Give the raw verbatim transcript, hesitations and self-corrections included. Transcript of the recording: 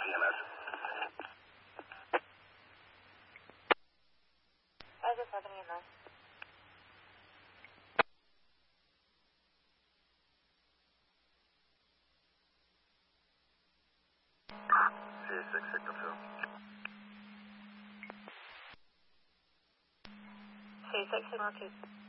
E M S. How's this happening in there? C A six signal two. C A six signal two.